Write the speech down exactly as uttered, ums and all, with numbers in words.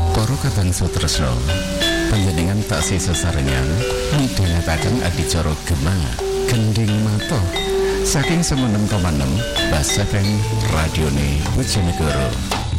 Para Kadang Sutresna, panjenengan taksih sesarengan midhangetaken adicara Gema Gending Mata saking semenem koma enam Bas F M Radione Bojonegoro.